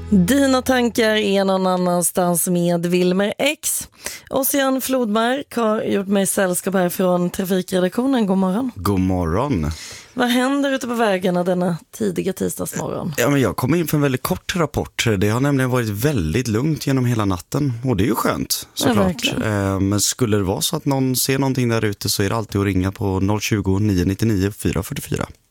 Dina tankar är någon annanstans med Wilmer X. Ossian Flodmark har gjort mig sällskap här från trafikredaktionen. God morgon. God morgon. Vad händer ute på vägarna denna tidiga tisdagsmorgon? Ja, men jag kom in för en väldigt kort rapport. Det har nämligen varit väldigt lugnt genom hela natten. Och det är ju skönt, såklart. Ja, men skulle det vara så att någon ser någonting där ute så är det alltid att ringa på 020 999 444.